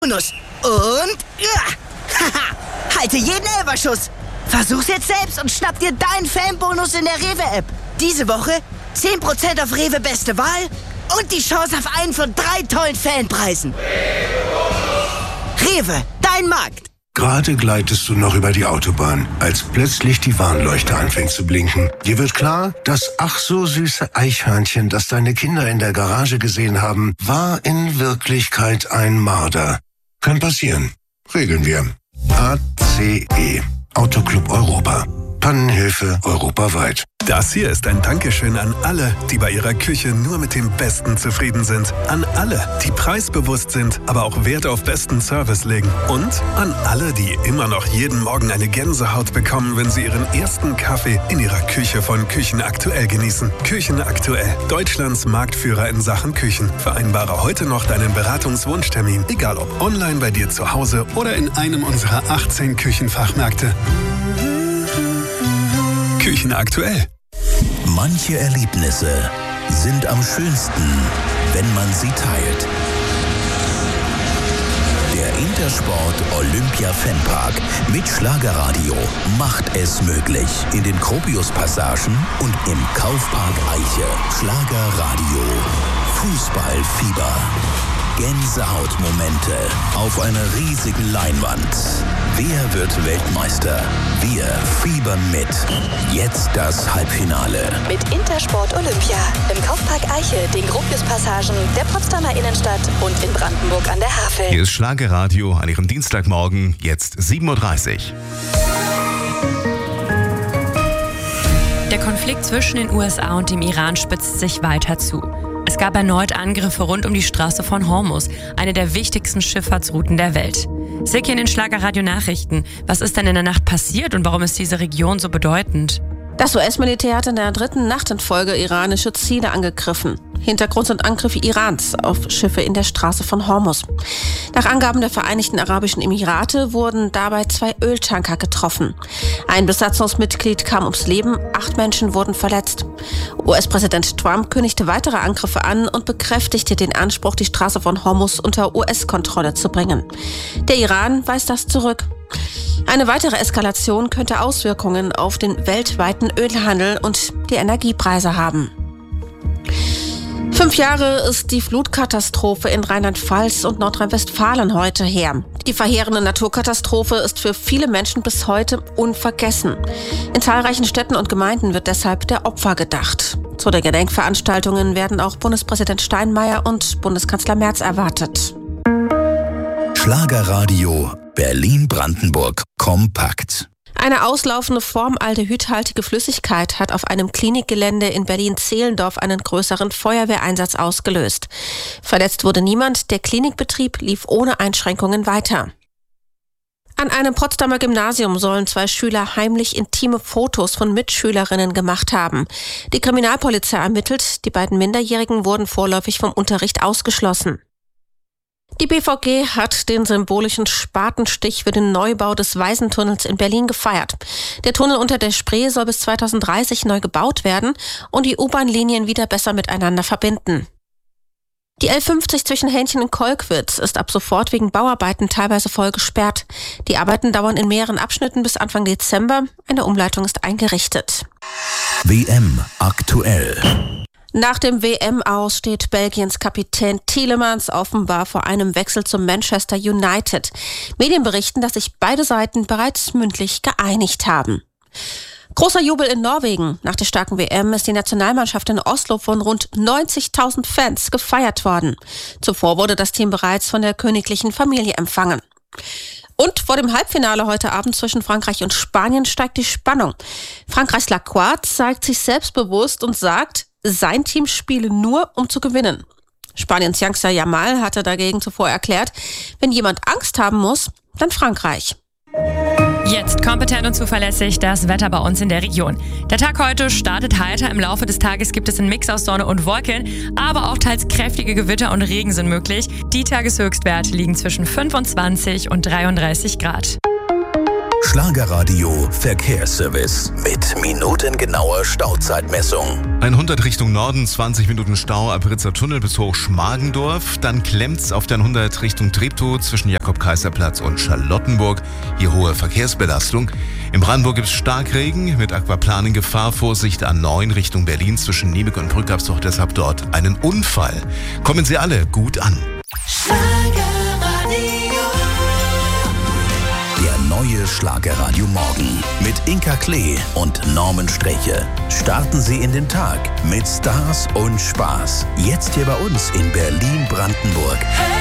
Bonus. Und... Haha! Halte jeden Elferschuss. Versuch's jetzt selbst und schnapp dir deinen Fanbonus in der Rewe-App. Diese Woche 10% auf Rewe Beste Wahl und die Chance auf einen von 3 tollen Fanpreisen. Rewe, dein Markt. Gerade gleitest du noch über die Autobahn, als plötzlich die Warnleuchte anfängt zu blinken. Dir wird klar, das ach so süße Eichhörnchen, das deine Kinder in der Garage gesehen haben, war in Wirklichkeit ein Marder. Kann passieren. Regeln wir. ACE. Autoclub Europa. Pannenhilfe europaweit. Das hier ist ein Dankeschön an alle, die bei ihrer Küche nur mit dem Besten zufrieden sind. An alle, die preisbewusst sind, aber auch Wert auf besten Service legen. Und an alle, die immer noch jeden Morgen eine Gänsehaut bekommen, wenn sie ihren ersten Kaffee in ihrer Küche von Küchen Aktuell genießen. Küchen Aktuell, Deutschlands Marktführer in Sachen Küchen. Vereinbare heute noch deinen Beratungswunschtermin, egal ob online bei dir zu Hause oder in einem unserer 18 Küchenfachmärkte. Küchen Aktuell. Manche Erlebnisse sind am schönsten, wenn man sie teilt. Der Intersport Olympia Fanpark mit Schlagerradio macht es möglich. In den Gropius-Passagen und im Kaufpark Eiche. Schlagerradio. Fußballfieber. Gänsehautmomente auf einer riesigen Leinwand. Wer wird Weltmeister? Wir fiebern mit. Jetzt das Halbfinale. Mit Intersport Olympia im Kaufpark Eiche, den Gropius-Passagen, der Potsdamer Innenstadt und in Brandenburg an der Havel. Hier ist Schlagerradio an Ihrem Dienstagmorgen, jetzt 7:30 Uhr. Der Konflikt zwischen den USA und dem Iran spitzt sich weiter zu. Es gab erneut Angriffe rund um die Straße von Hormuz, eine der wichtigsten Schifffahrtsrouten der Welt. Silke in den Schlagerradio-Nachrichten. Was ist denn in der Nacht passiert und warum ist diese Region so bedeutend? Das US-Militär hat in der 3. Nacht in Folge iranische Ziele angegriffen. Hintergrund sind Angriffe Irans auf Schiffe in der Straße von Hormuz. Nach Angaben der Vereinigten Arabischen Emirate wurden dabei 2 Öltanker getroffen. Ein Besatzungsmitglied kam ums Leben, 8 Menschen wurden verletzt. US-Präsident Trump kündigte weitere Angriffe an und bekräftigte den Anspruch, die Straße von Hormuz unter US-Kontrolle zu bringen. Der Iran weist das zurück. Eine weitere Eskalation könnte Auswirkungen auf den weltweiten Ölhandel und die Energiepreise haben. 5 Jahre ist die Flutkatastrophe in Rheinland-Pfalz und Nordrhein-Westfalen heute her. Die verheerende Naturkatastrophe ist für viele Menschen bis heute unvergessen. In zahlreichen Städten und Gemeinden wird deshalb der Opfer gedacht. Zu den Gedenkveranstaltungen werden auch Bundespräsident Steinmeier und Bundeskanzler Merz erwartet. Schlagerradio Berlin-Brandenburg kompakt. Eine auslaufende formaldehydhaltige Flüssigkeit hat auf einem Klinikgelände in Berlin-Zehlendorf einen größeren Feuerwehreinsatz ausgelöst. Verletzt wurde niemand, der Klinikbetrieb lief ohne Einschränkungen weiter. An einem Potsdamer Gymnasium sollen 2 Schüler heimlich intime Fotos von Mitschülerinnen gemacht haben. Die Kriminalpolizei ermittelt, die beiden Minderjährigen wurden vorläufig vom Unterricht ausgeschlossen. Die BVG hat den symbolischen Spatenstich für den Neubau des Waisentunnels in Berlin gefeiert. Der Tunnel unter der Spree soll bis 2030 neu gebaut werden und die U-Bahn-Linien wieder besser miteinander verbinden. Die L50 zwischen Hähnchen und Kolkwitz ist ab sofort wegen Bauarbeiten teilweise voll gesperrt. Die Arbeiten dauern in mehreren Abschnitten bis Anfang Dezember. Eine Umleitung ist eingerichtet. WM aktuell. Nach dem WM-Aus steht Belgiens Kapitän Tielemans offenbar vor einem Wechsel zum Manchester United. Medien berichten, dass sich beide Seiten bereits mündlich geeinigt haben. Großer Jubel in Norwegen. Nach der starken WM ist die Nationalmannschaft in Oslo von rund 90.000 Fans gefeiert worden. Zuvor wurde das Team bereits von der königlichen Familie empfangen. Und vor dem Halbfinale heute Abend zwischen Frankreich und Spanien steigt die Spannung. Frankreichs Lacroix zeigt sich selbstbewusst und sagt, sein Team spiele nur, um zu gewinnen. Spaniens Youngster Yamal hatte dagegen zuvor erklärt, wenn jemand Angst haben muss, dann Frankreich. Jetzt kompetent und zuverlässig das Wetter bei uns in der Region. Der Tag heute startet heiter. Im Laufe des Tages gibt es einen Mix aus Sonne und Wolken, aber auch teils kräftige Gewitter und Regen sind möglich. Die Tageshöchstwerte liegen zwischen 25 und 33 Grad. Schlagerradio Verkehrsservice mit minutengenauer Stauzeitmessung. 100 Richtung Norden, 20 Minuten Stau ab Ritzer Tunnel bis hoch Schmargendorf. Dann klemmt's auf der 100 Richtung Treptow zwischen Jakob-Kaiser-Platz und Charlottenburg. Hier hohe Verkehrsbelastung. In Brandenburg gibt's Starkregen mit Aquaplaning Gefahr. Vorsicht A9 Richtung Berlin zwischen Niebeck und Brückabsuch. Deshalb dort einen Unfall. Kommen Sie alle gut an. Der neue Schlagerradio Morgen mit Inka Klee und Norman Streche. Starten Sie in den Tag mit Stars und Spaß. Jetzt hier bei uns in Berlin-Brandenburg.